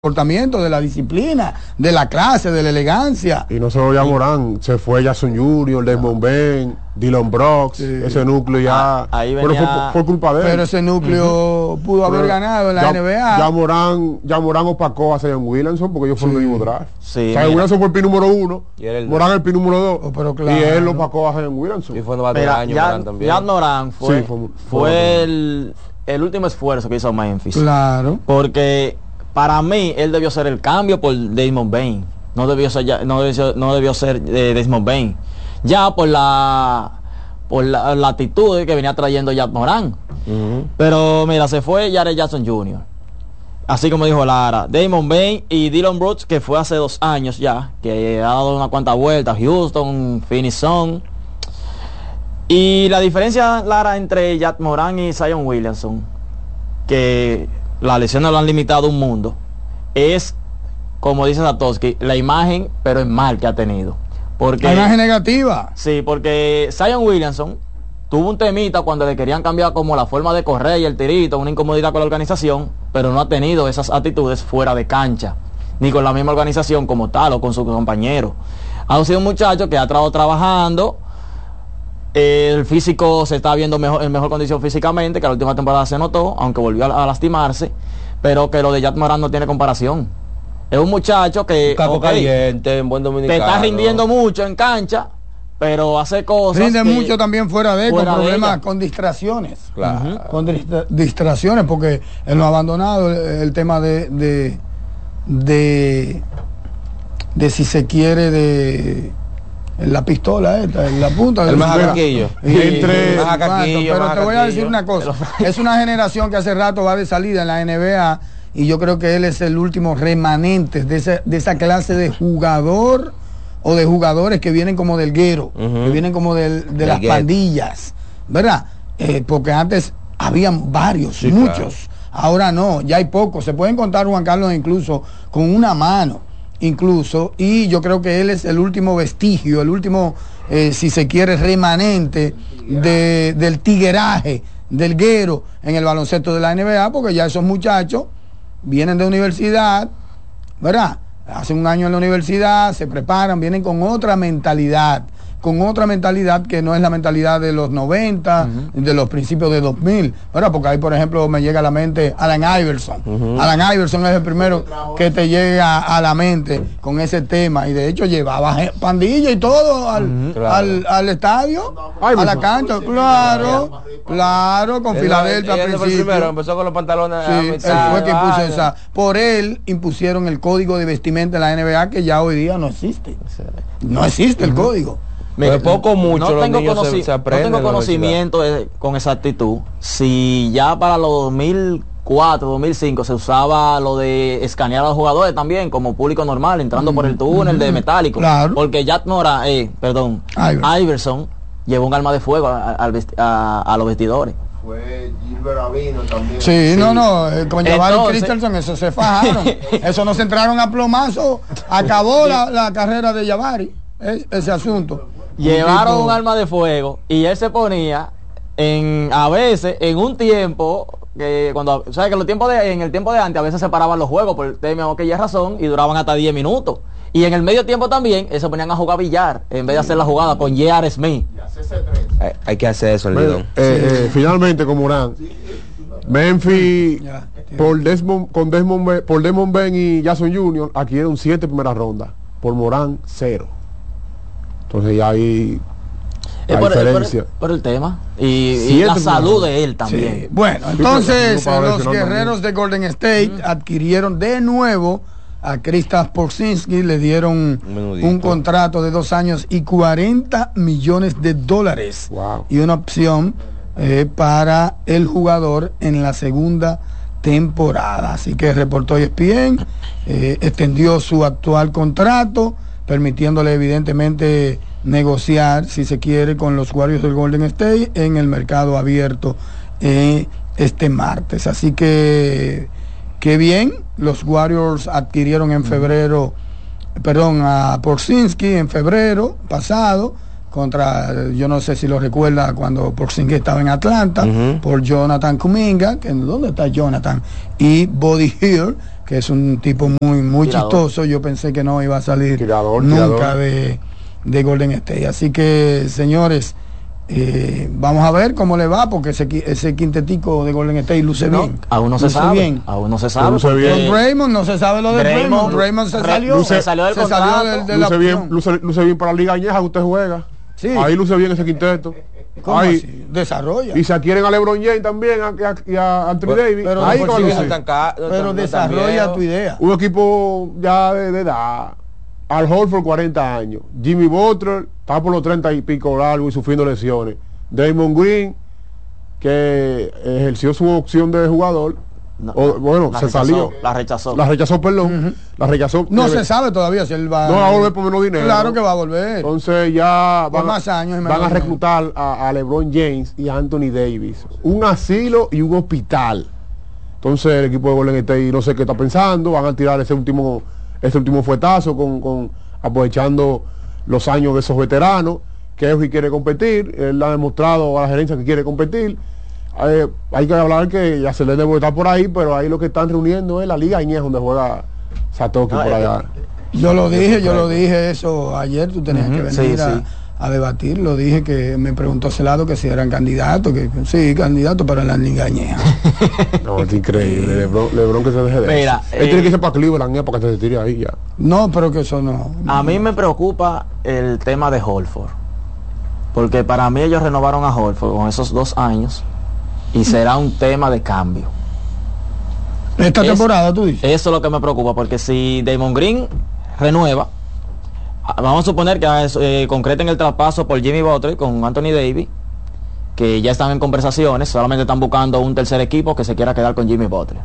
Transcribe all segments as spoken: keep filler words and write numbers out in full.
comportamiento, de la disciplina, de la clase, de la elegancia. Y no solo ya Morán, se fue Jason junior, Desmond Bain, Dylan Brooks, sí. Ese núcleo ya. Ah, ahí venía... Pero fue por, por culpa de él. Pero ese núcleo uh-huh. pudo haber pero ganado en la ya, N B A. Ya Morán, ya Morán opacó a Zion Williamson porque ellos fueron sí. el mismo draft. Sí, Zion Williamson fue el pin número uno, el Morán el pin número dos. Oh, pero claro. Y él opacó a Zion Williamson. Y fue en el año ya, Morán también. Ya Morán fue, sí, fue, fue, fue el, el último esfuerzo que hizo Memphis. Claro. Porque para mí, él debió ser el cambio por Desmond Bain. No debió ser, ya, no debió, no debió ser eh, Desmond Bain. Ya por la por la, la actitud que venía trayendo Jack Morán. Uh-huh. Pero mira, se fue Jared Jackson junior Así como dijo Lara. Desmond Bain y Dylan Brooks, que fue hace dos años ya, que ha dado una cuanta vuelta. Houston, Phoenix Sun. Y la diferencia, Lara, entre Jack Morán y Zion Williamson, que las lesiones lo han limitado un mundo, es, como dice Satoshi, la imagen, pero el mal que ha tenido. Porque, la imagen negativa. Sí, porque Zion Williamson tuvo un temita cuando le querían cambiar como la forma de correr y el tirito, una incomodidad con la organización, pero no ha tenido esas actitudes fuera de cancha, ni con la misma organización como tal o con sus compañeros. Ha sido un muchacho que ha estado trabajando. El físico se está viendo mejor, en mejor condición físicamente, que la última temporada se notó, aunque volvió a, a lastimarse, pero que lo de Jack Morán no tiene comparación. Es un muchacho que Caco okay, caliente, en buen dominicano, te está rindiendo mucho en cancha, pero hace cosas rinde que, mucho también fuera de fuera con de problemas, ella. con distracciones. Claro. Uh-huh. Con distra- distracciones, porque él no ha abandonado el, el tema de de, de de si se quiere de la pistola esta, en la punta el majacaquillo. Entre majacaquillo, pero te voy a decir una cosa, es una generación que hace rato va de salida en la N B A y yo creo que él es el último remanente de esa, de esa clase de jugador o de jugadores que vienen como del guero, uh-huh. que vienen como del, de las get. pandillas, ¿verdad? Eh, porque antes habían varios, sí, muchos, claro. Ahora no, ya hay pocos, se pueden contar, Juan Carlos, incluso con una mano. Incluso, y yo creo que él es el último vestigio, el último, eh, si se quiere, remanente de, del tigueraje, del guero en el baloncesto de la N B A, porque ya esos muchachos vienen de universidad, ¿verdad? Hacen un año en la universidad, se preparan, vienen con otra mentalidad, con otra mentalidad que no es la mentalidad de los noventa, uh-huh. de los principios de dos mil, ¿verdad? Porque ahí, por ejemplo, me llega a la mente Allen Iverson. Uh-huh. Allen Iverson es el primero que te llega a la mente con ese tema, y de hecho llevaba pandilla y todo al, uh-huh. claro. al, al estadio, Ay, a la cancha, claro, claro, con Filadelfia al principio. Primero, empezó con los pantalones. Sí, él fue que impuso esa. Por él impusieron el código de vestimenta de la N B A, que ya hoy día no existe. No existe el uh-huh. código. Mira, poco mucho no los tengo, niños conoci- se, se aprenden no tengo conocimiento de, con exactitud si ya para los dos mil cuatro, dos mil cinco se usaba lo de escanear a los jugadores también como público normal, entrando mm, por el túnel mm, de metálico, claro. Porque Jack Morán, eh, perdón, Iverson. Iverson llevó un arma de fuego a, a, a, a los vestidores. Fue Gilbert Avino también. Sí, sí. no, no, eh, con Jabari Christensen, eso se fajaron. Eso no se entraron a plomazo. Acabó la, la carrera de Jabari, eh, ese asunto. Llevaron un, un arma de fuego y él se ponía en a veces en un tiempo que cuando sabes que los tiempos de en el tiempo de antes a veces se paraban los juegos por tema o aquella razón y duraban hasta diez minutos. Y en el medio tiempo también eh, se ponían a jugar billar en vez de hacer la jugada con J R. Smith. Hay, hay que hacer eso, el bueno, eh, eh, finalmente con Morán, Memphis por Desmond, con Desmond, por Desmond Bain y Jason junior adquirieron siete primeras rondas, por Morán cero. Entonces ya hay la por, diferencia. Por, por el tema y, y la salud de él también. Sí. Bueno, entonces los guerreros de Golden State uh-huh. adquirieron de nuevo a Kristaps Porzingis, le dieron un, un contrato de dos años y cuarenta millones de dólares. Wow. Y una opción eh, para el jugador en la segunda temporada. Así que reportó E S P N, eh, extendió su actual contrato, permitiéndole evidentemente negociar, si se quiere, con los Warriors del Golden State en el mercado abierto eh, este martes. Así que, qué bien, los Warriors adquirieron en febrero, perdón, a Porzingis en febrero pasado, contra, yo no sé si lo recuerda, cuando Porzingis estaba en Atlanta, uh-huh. por Jonathan Kuminga, que ¿dónde está Jonathan? Y Buddy Hield, que es un tipo muy muy Tirador. chistoso. Yo pensé que no iba a salir Tirador, nunca tirador. de, de Golden State. Así que, señores, eh, vamos a ver cómo le va, porque ese, qui- ese quintetico de Golden State luce No, bien. aún no se Luce sabe. bien. Aún no se sabe. Luce porque- bien. Con Raymond no se sabe lo de Draymond- Raymond. Raymond se Re- salió. luce- se salió del se salió contrato. del- de la Luce bien, opción. luce, luce bien para la liga añeja que usted juega. Sí. Ahí luce bien ese quinteto. ¿Cómo Ahí. así? Desarrolla. Y se adquieren a LeBron James también a- y a, y a Anthony Pero- Davis. pero Ahí no que va a por sí lucir. no tan Pero desarrolla tu idea. Un equipo ya de, de edad. Al Horford cuarenta años. Jimmy Butler está por los treinta y pico largo y sufriendo lesiones. Draymond Green, que ejerció su opción de jugador. No, o, bueno, la se rechazó, salió. La rechazó. La rechazó, perdón. La rechazó. No Debe- se sabe todavía si él va, No va a volver por menos dinero. Claro que va a volver. Entonces ya Por van, más años y menos van a dinero. reclutar a, a LeBron James y a Anthony Davis. Un asilo y un hospital. Entonces el equipo de Golden State no sé qué está pensando. Van a tirar ese último, ese último fuetazo con, con aprovechando los años de esos veteranos. Que Eury quiere competir. Él ha demostrado a la gerencia que quiere competir. Eh, hay que hablar que ya se le debe estar por ahí, pero ahí lo que están reuniendo es la liga Añeja donde juega Satoshi No, por eh, allá. Yo lo dije, yo lo dije eso ayer, tú tenías Ujú, que venir sí, a, sí. a debatir, lo dije que me preguntó Celado que si eran candidatos, que que sí, candidatos para la liga añeja. No, es increíble. Lebron, Lebron que se deje de Mira, eso. Él eh, tiene que irse para Cleveland ya, para que se tire ahí ya. No, pero que eso no. A mí me preocupa el tema de Horford. Porque para mí ellos renovaron a Horford con esos dos años y será un tema de cambio. Esta es- temporada tú dices. Eso es lo que me preocupa, porque si Damon Green renueva, ah, vamos a suponer que eh, concreten el traspaso por Jimmy Butler con Anthony Davis, que ya están en conversaciones, solamente están buscando un tercer equipo que se quiera quedar con Jimmy Butler.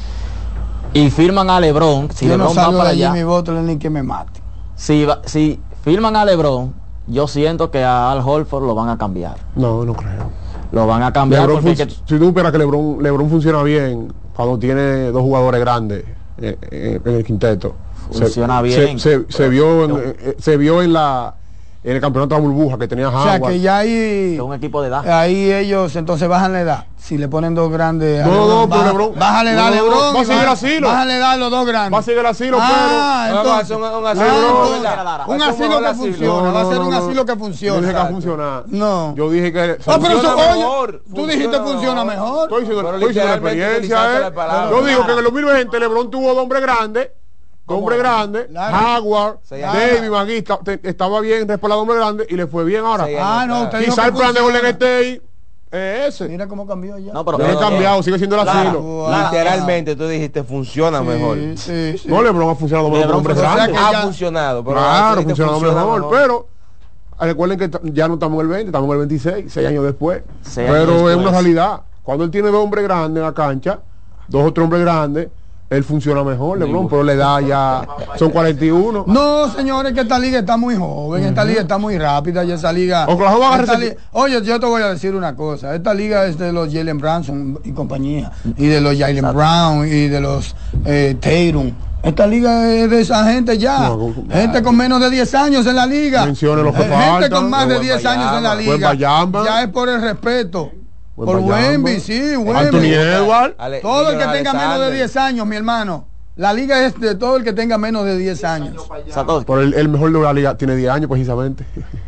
Y firman a LeBron, si yo no LeBron va salgo para de allá, Jimmy Butler ni que me mate. si, va- si firman a LeBron, yo siento que a Al Horford lo van a cambiar. No, no creo. Lo van a cambiar Lebron porque fun- es que- si tú esperas que Lebron, Lebron funciona bien cuando tiene dos jugadores grandes eh, eh, en el quinteto. Funciona se, bien. Se, se- se vio en, eh, se vio en la en el campeonato de la burbuja que tenía O sea Howard. que ya ahí, es un equipo de edad. ahí ellos entonces bajan la edad. Si le ponen dos grandes a No, LeBron, no, pero baja- LeBron- bájale edad a no, no, LeBron. va a y seguir baja- asilo. Bájale edad a los dos grandes. Va a seguir el asilo, Ah, pero entonces, hacer un- un ah, asilo, entonces, ¿verdad? un Es un asilo mejor que asilo. funciona, No, va a no, ser no, un no. asilo que Yo funciona. dije que va a funcionar. No. Yo dije que Ah, pero eso, Funciona oye, mejor, tú funciona dijiste funciona mejor. mejor. Estoy diciendo, Pero estoy diciendo la literalmente experiencia, utilizaste ¿eh? la palabra. Yo digo que en el Claro. dos mil veinte LeBron tuvo dos hombres grandes, dos hombres grandes, Claro. Howard, Sí, Davis, Magui, esta- te- estaba bien respaldado hombre grande y le fue bien ahora. Sí, Ah, no, usted dijo Quizá que el plan de funciona. Golden State es ese. Mira cómo cambió ya. No, pero No he eh, cambiado, sigue siendo el Lara, asilo. Lara. Literalmente tú dijiste funciona Sí, mejor. sí, sí. No, LeBron ha funcionado mejor LeBron con hombres funciona- grandes. o sea que Ha ya- funcionado, pero Claro, tú dijiste funcionado funciona mejor, pero recuerden que t- ya no estamos en el veinte, estamos en el veintiséis, seis años después. Seis años pero es después. una realidad. Cuando él tiene dos hombres grandes en la cancha, dos o tres hombres grandes, él funciona mejor, LeBron, pero la edad ya son cuarenta y uno. No, señores, que esta liga está muy joven, esta liga está muy rápida y esa liga... Oklahoma agarra esta ese- li- Oye, yo te voy a decir una cosa, esta liga es de los Jalen Branson y compañía, y de los Jalen Brown y de los eh, Tatum. Esta liga es de esa gente ya, No, gente con menos de diez años en la liga. Mencione lo que Eh, Gente falta. con más de Buen diez años en la Bayamba. liga. Buen Bayamba. Ya es por el respeto. Buen por Bayamba. Wemby, sí, Wemby. Anthony Edwards. Ale- Todo el que Niño tenga menos de Alexander. diez años, mi hermano. La liga es de todo el que tenga menos de diez años. Satoshi, Por el, el mejor de la liga tiene diez años precisamente.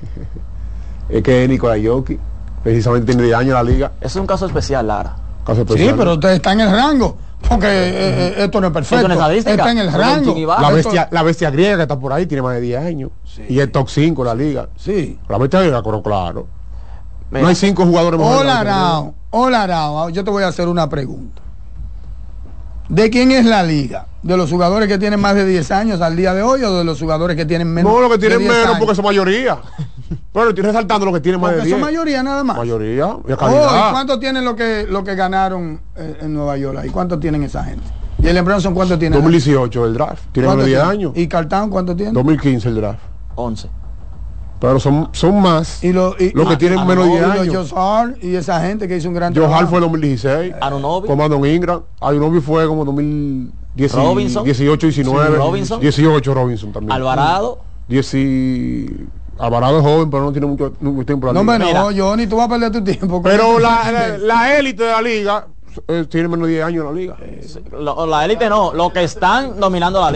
Es que Nikola Jokic precisamente tiene diez años en la liga. es un caso especial, Lara. Caso Sí, especial. pero usted está en el rango. Porque eh, eh, esto no es perfecto. Esto no es estadística. Está en el Esto es rango. Jimmy Butler. La Esto- bestia, la bestia griega que está por ahí tiene más de diez años. Y es top cinco en la liga. Sí. La bestia griega, pero claro. Mira, No hay cinco jugadores mejores. Hola, que la Arao. Hola, Arao. Yo te voy a hacer una pregunta. ¿De quién es la liga? ¿De los jugadores que tienen más de diez años al día de hoy o de los jugadores que tienen menos? No, lo que tienen de diez menos años? porque son mayoría. Pero estoy resaltando lo que tienen más de Porque diez. son mayoría nada más. Mayoría. Y Oh, calidad. ¿y cuánto tienen lo que, lo que ganaron eh, en Nueva York? ¿Y cuánto tienen esa gente? ¿Y el Branson cuánto tiene? dos mil dieciocho el draft. Tiene ¿Cuánto menos de diez tiene? años. ¿Y Cartown cuánto tiene? dos mil quince el draft. once. Pero son, son más Y lo, y, los que y- tienen ah, menos de no, diez y años. los Josh Hart y esa gente que hizo un gran Joe trabajo. Hart fue en dos mil dieciséis. Anunoby. Como Brandon Ingram. Anunoby fue como dos mil diez, Robinson. dieciocho, diecinueve. Sí, Robinson. dieciocho Robinson también. Alvarado. Dieci- Alvarado es joven, pero no tiene mucho, mucho tiempo en la No, liga. hombre, Mira. no, Johnny, tú vas a perder tu tiempo. Pero la, la, la élite de la liga eh, tiene menos de diez años en la liga. Lo- la élite no, los que están dominando la liga.